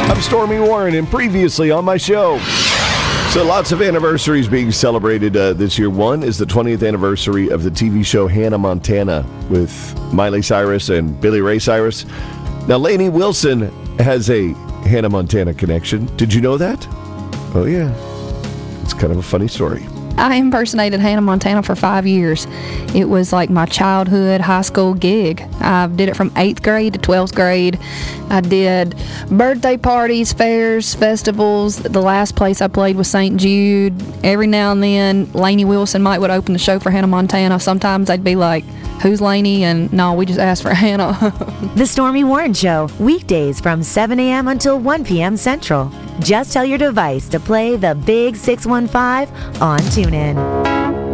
I'm Stormy Warren, and previously on my show. So lots of anniversaries being celebrated this year. One is the 20th anniversary of the TV show Hannah Montana with Miley Cyrus and Billy Ray Cyrus. Now, Lainey Wilson has a Hannah Montana connection. Did you know that? Oh, yeah. It's kind of a funny story. I impersonated Hannah Montana for 5 years. It was like my childhood high school gig. I did it from 8th grade to 12th grade. I did birthday parties, fairs, festivals. The last place I played was St. Jude. Every now and then, Lainey Wilson would open the show for Hannah Montana. Sometimes they'd be like, "Who's Lainey?" And no, we just asked for Hannah. The Stormy Warren Show, weekdays from 7 a.m. until 1 p.m. Central. Just tell your device to play the Big 615 on TuneIn.